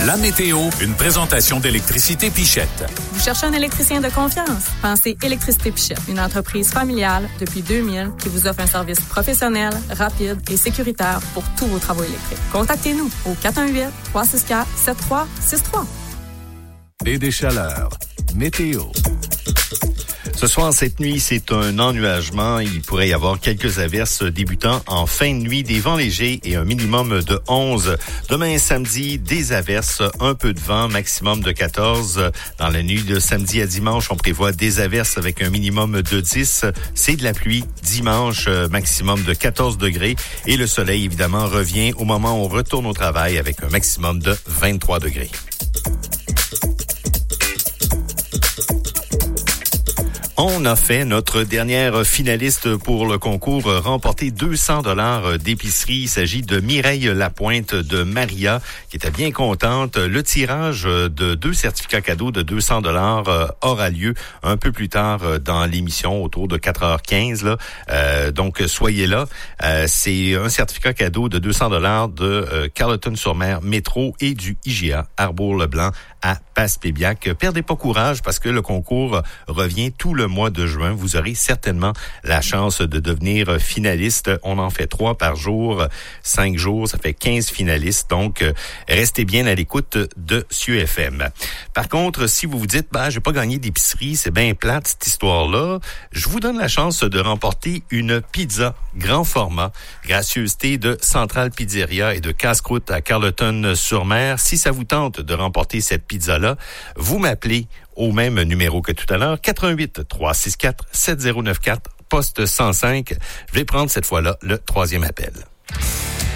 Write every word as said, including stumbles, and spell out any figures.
La météo, une présentation d'Électricité Pichette. Vous cherchez un électricien de confiance? Pensez Électricité Pichette, une entreprise familiale depuis deux mille qui vous offre un service professionnel, rapide et sécuritaire pour tous vos travaux électriques. Contactez-nous au quatre un huit, trois six quatre, sept trois six trois. Et des chaleurs. Météo. Ce soir, cette nuit, c'est un ennuagement. Il pourrait y avoir quelques averses débutant en fin de nuit, des vents légers et un minimum de onze. Demain, samedi, des averses, un peu de vent, maximum de quatorze. Dans la nuit de samedi à dimanche, on prévoit des averses avec un minimum de dix. C'est de la pluie. Dimanche, maximum de quatorze degrés. Et le soleil, évidemment, revient au moment où on retourne au travail avec un maximum de vingt-trois degrés. On a fait notre dernière finaliste pour le concours, remporter deux cents dollars d'épicerie. Il s'agit de Mireille Lapointe de Maria, qui était bien contente. Le tirage de deux certificats cadeaux de deux cents dollars aura lieu un peu plus tard dans l'émission, autour de quatre heures quinze. Là. Euh, donc, soyez là. Euh, c'est un certificat cadeau de deux cents dollars de euh, Carleton-sur-Mer Métro et du I G A Arbour-le-Blanc à Passepébiac. Perdez pas courage parce que le concours revient tout le mois de juin. Vous aurez certainement la chance de devenir finaliste. On en fait trois par jour, cinq jours, ça fait quinze finalistes. Donc, restez bien à l'écoute de S U F M. Par contre, si vous vous dites, bah, j'ai pas gagné d'épicerie, c'est bien plate cette histoire-là, je vous donne la chance de remporter une pizza grand format, gracieuseté de Centrale Pizzeria et de Casse-Croûte à Carleton-sur-Mer. Si ça vous tente de remporter cette pizza-là, vous m'appelez au même numéro que tout à l'heure, quatre un huit, trois six quatre, sept zéro neuf quatre, poste cent cinq. Je vais prendre cette fois-là le troisième appel.